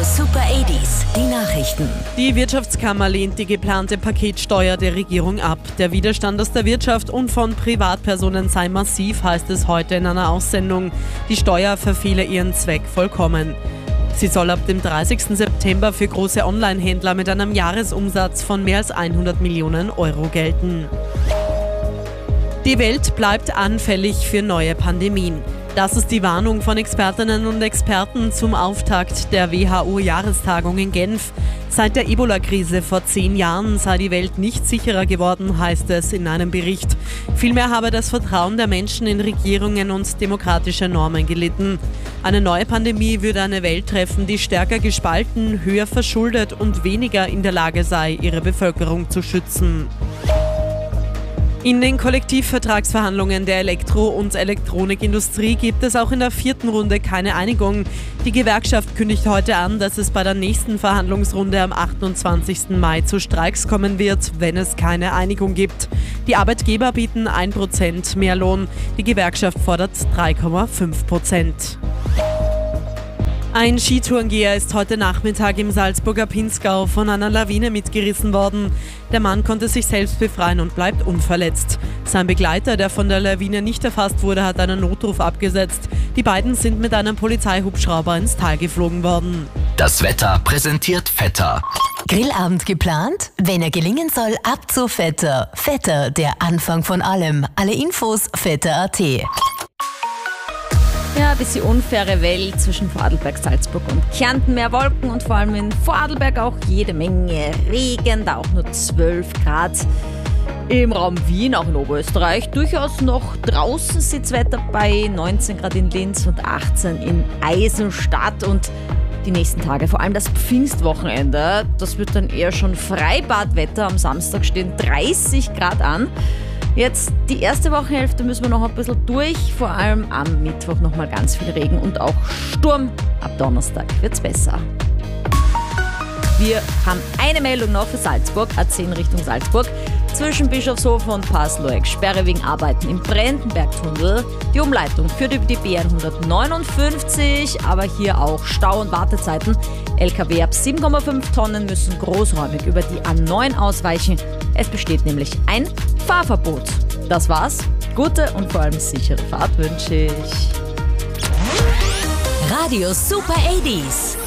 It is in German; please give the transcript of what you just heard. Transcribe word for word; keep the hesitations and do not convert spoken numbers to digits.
Super achtziger, die Nachrichten. Die Wirtschaftskammer lehnt die geplante Paketsteuer der Regierung ab. Der Widerstand aus der Wirtschaft und von Privatpersonen sei massiv, heißt es heute in einer Aussendung. Die Steuer verfehle ihren Zweck vollkommen. Sie soll ab dem dreißigsten September für große Online-Händler mit einem Jahresumsatz von mehr als hundert Millionen Euro gelten. Die Welt bleibt anfällig für neue Pandemien. Das ist die Warnung von Expertinnen und Experten zum Auftakt der W H O-Jahrestagung in Genf. Seit der Ebola-Krise vor zehn Jahren sei die Welt nicht sicherer geworden, heißt es in einem Bericht. Vielmehr habe das Vertrauen der Menschen in Regierungen und demokratische Normen gelitten. Eine neue Pandemie würde eine Welt treffen, die stärker gespalten, höher verschuldet und weniger in der Lage sei, ihre Bevölkerung zu schützen. In den Kollektivvertragsverhandlungen der Elektro- und Elektronikindustrie gibt es auch in der vierten Runde keine Einigung. Die Gewerkschaft kündigt heute an, dass es bei der nächsten Verhandlungsrunde am achtundzwanzigsten Mai zu Streiks kommen wird, wenn es keine Einigung gibt. Die Arbeitgeber bieten ein Prozent mehr Lohn, die Gewerkschaft fordert drei Komma fünf Prozent. Ein Skitourengeher ist heute Nachmittag im Salzburger Pinzgau von einer Lawine mitgerissen worden. Der Mann konnte sich selbst befreien und bleibt unverletzt. Sein Begleiter, der von der Lawine nicht erfasst wurde, hat einen Notruf abgesetzt. Die beiden sind mit einem Polizeihubschrauber ins Tal geflogen worden. Das Wetter präsentiert Vetter. Grillabend geplant? Wenn er gelingen soll, ab zu Vetter. Vetter, der Anfang von allem. Alle Infos vetter punkt a t. Ja, ein bisschen unfaire Welt zwischen Vorarlberg, Salzburg und Kärnten. Mehr Wolken und vor allem in Vorarlberg auch jede Menge Regen, da auch nur zwölf Grad. Im Raum Wien, auch in Oberösterreich, durchaus noch draußen Sitzwetter bei neunzehn Grad in Linz und achtzehn in Eisenstadt. Und die nächsten Tage, vor allem das Pfingstwochenende, das wird dann eher schon Freibadwetter. Am Samstag stehen dreißig Grad an. Jetzt die erste Wochenhälfte müssen wir noch ein bisschen durch, vor allem am Mittwoch nochmal ganz viel Regen und auch Sturm. Ab Donnerstag wird's besser. Wir haben eine Meldung noch für Salzburg, A zehn Richtung Salzburg. Zwischen Bischofshofen und Pasloeck Sperre wegen Arbeiten im Brandenbergtunnel. Die Umleitung führt über die B hundertneunundfünfzig, aber hier auch Stau und Wartezeiten. L K W ab sieben Komma fünf Tonnen müssen großräumig über die A neun ausweichen. Es besteht nämlich ein Fahrverbot. Das war's. Gute und vor allem sichere Fahrt wünsche ich. Radio Super achtziger.